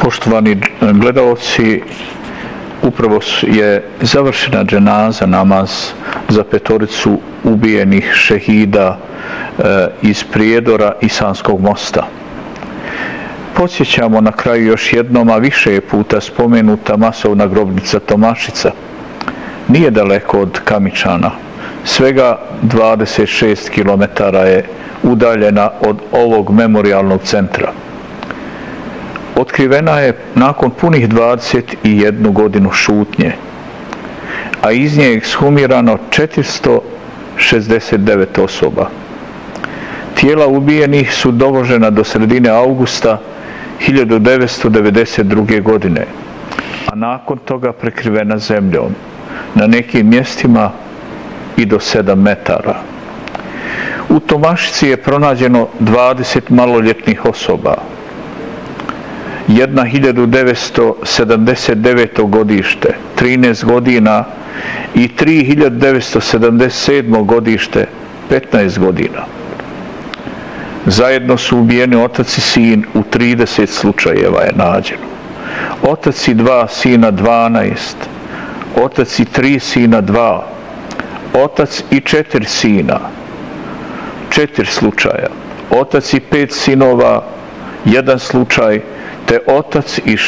Poštovani gledalci, upravo je završena dženaza, namaz za petoricu ubijenih šehida iz Prijedora i Sanskog mosta. Podsjećamo na kraju još jednom, a više je puta spomenuta masovna grobnica Tomašica. Nije daleko od Kamičana. Svega 26 km je udaljena od ovog memorijalnog centra. Otkrivena je nakon punih 21 godinu šutnje, a iz nje je ekshumirano 469 osoba. Tijela ubijenih su dovožena do sredine augusta 1992. godine, a nakon toga prekrivena zemljom, na nekim mjestima i do 7 metara. U Tomašici je pronađeno 20 maloljetnih osoba, jedna 1979. godište, 13 godina, i 1977. godište, 15 godina. Zajedno su ubijeni otac i sin, u 30 slučajeva je nađeno. Otac i 2 sina 12, otac i 3 sina 2, otac i 4 sina, 4 slučaja, otac i 5 sinova, 1 slučaj, te otac i